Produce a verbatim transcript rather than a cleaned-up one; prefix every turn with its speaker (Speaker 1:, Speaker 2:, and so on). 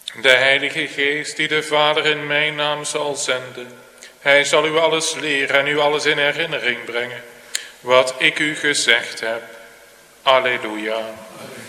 Speaker 1: De Heilige Geest die de Vader in mijn naam zal zenden. Hij zal u alles leren en u alles in herinnering brengen. Wat ik u gezegd heb. Alleluia.